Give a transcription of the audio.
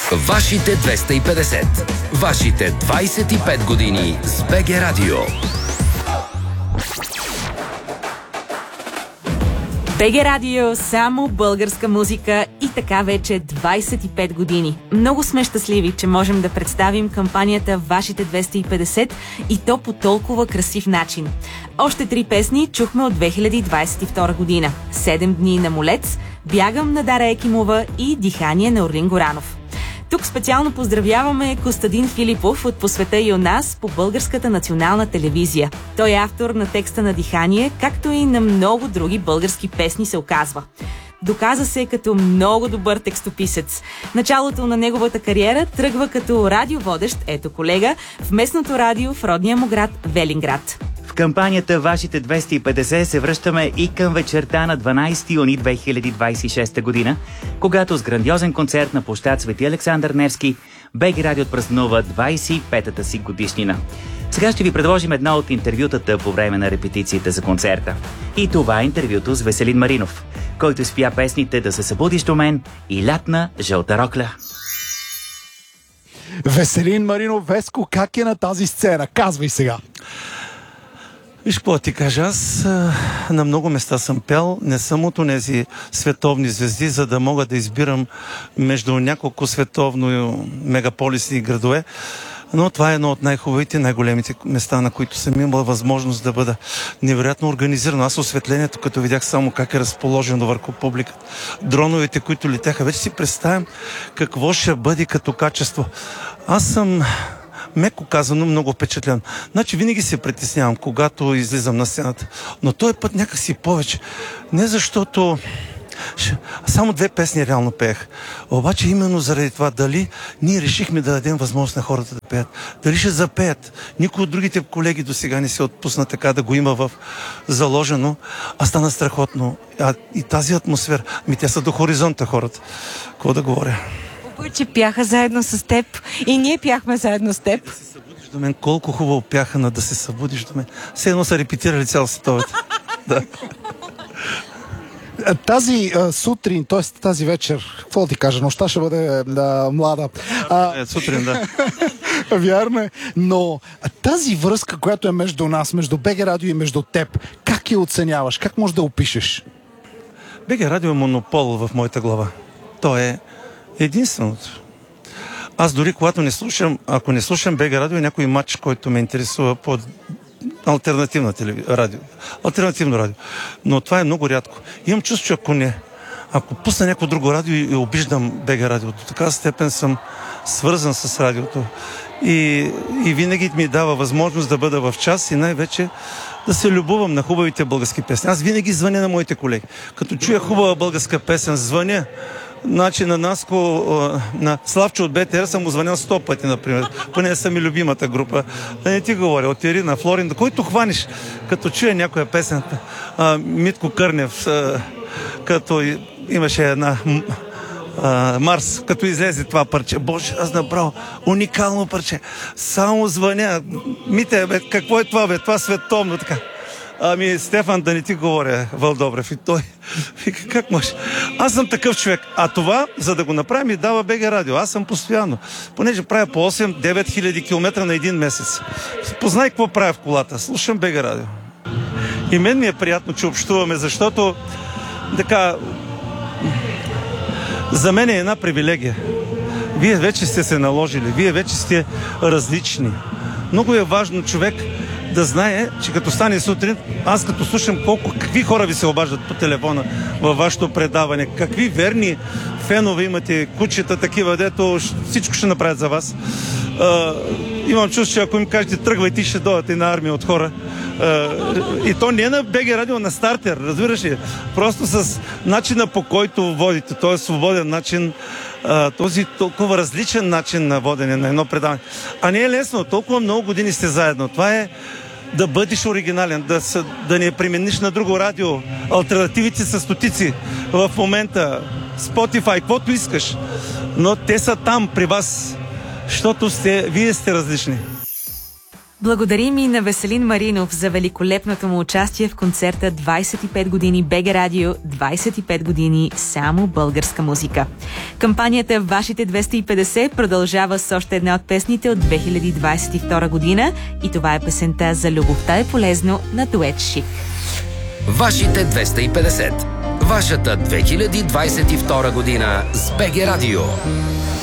Вашите 250. Вашите 25 години с БГ Радио. БГ Радио, само българска музика и така вече 25 години. Много сме щастливи, че можем да представим кампанията Вашите 250 и то по толкова красив начин. Още 3 песни чухме от 2022 година. 7 дни на Молец, Бягам на Дара Екимова и Дихание на Орлин Горанов. Тук специално поздравяваме Костадин Филипов от По света и у нас по Българската национална телевизия. Той е автор на текста на Дихание, както и на много други български песни, се оказва. Доказа се като много добър текстописец. Началото на неговата кариера тръгва като радиоводещ, ето колега, в местното радио в родния му град Велинград. В кампанията Вашите 250 се връщаме и към вечерта на 12 юни 2026 година, когато с грандиозен концерт на площад Свети Александър Невски БГ Радио отпразнува 25-та си годишнина. Сега ще ви предложим едно от интервютата по време на репетициите за концерта. И това е интервюто с Веселин Маринов, който изпя песните Да се събудиш до мен и Лятна жълта рокля. Веселин Маринов, Веско, как е на тази сцена? Казвай сега. Виж какво ти кажа, аз на много места съм пял, не съм от онези световни звезди, за да мога да избирам между няколко световно мегаполисни градове, но това е едно от най-хубавите, най-големите места, на които съм имал възможност да бъда невероятно организиран. Аз осветлението, като видях само как е разположено върху публиката, дроновете, които летяха, вече си представям какво ще бъде като качество. Аз съм, меко казано, много впечатлен. Значи винаги се притеснявам, когато излизам на сцената. Но този път някакси повече. Не защото само 2 песни реално пеех. Обаче именно заради това, дали ние решихме да дадем възможност на хората да пеят. Дали ще запеят. Никой от другите колеги до сега не се отпусна така да го има в заложено. А стана страхотно. И тази атмосфера. Те са до хоризонта хората. Какво да говоря? Че пяха заедно с теб и ние пяхме заедно с теб. Да се събудиш до мен. Колко хубаво пяха на Да се събудиш до мен. Все едно са репетирали цял световете. Да. Тази сутрин, т.е. тази вечер, какво ти кажа, нощта ще бъде млада. Сутрин, да. Вярно е. Но тази връзка, която е между нас, между БГ Радио и между теб, как я оценяваш? Как можеш да опишеш? БГ Радио е монопол в моята глава. То е единственото. Аз дори когато не слушам, ако не слушам БГ Радио, е някой матч, който ме интересува по алтернативно радио. Но това е много рядко. Имам чувство, че ако пусна някакво друго радио и обиждам БГ Радио, до такава степен съм свързан с радиото. И винаги ми дава възможност да бъда в час и най-вече да се любувам на хубавите български песни. Аз винаги звъня на моите колеги. Като чуя хубава българска песен, звъня. Значи на Наско, на Славчо от БТР съм му звънял 100 пъти, например. Поне са ми любимата група. Да не ти говоря, от Ирина, Флорин, който хваниш, като чуя някоя песен. Митко Кърнев, като имаше една Марс, като излезе това парче. Боже, аз направо уникално парче. Само звъня. Мите, какво е това, Това световно, така. Стефан, да не ти говоря, Вълдобрев. И той, как може? Аз съм такъв човек. А това, за да го направим, ми дава БГ Радио. Аз съм постоянно. Понеже правя по 8-9 хиляди километра на един месец. Познай какво правя в колата. Слушам БГ Радио. И мен ми е приятно, че общуваме, защото така за мен е една привилегия. Вие вече сте се наложили. Вие вече сте различни. Много е важно човек да знае, че като стане сутрин, аз като слушам какви хора ви се обаждат по телефона във вашето предаване, какви верни фенове имате, кучета такива, дето всичко ще направят за вас. Имам чувство, че ако им кажете тръгвайте, ще дойдат една армия от хора. И то не е на БГ Радио, на стартер, разбираш ли? Просто с начина, по който водите, този свободен начин, този толкова различен начин на водене на едно предаване. А не е лесно, толкова много години сте заедно. Това е да бъдеш оригинален, да не примениш на друго радио. Алтернативите са стотици в момента. Spotify, каквото искаш. Но те са там при вас, защото вие сте различни. Благодарим и на Веселин Маринов за великолепното му участие в концерта 25 години БГ Радио, 25 години само българска музика. Кампанията Вашите 250 продължава с още една от песните от 2022 година и това е песента За любовта е полезно на дует Шик. Вашите 250. Вашата 2022 година с БГ Радио.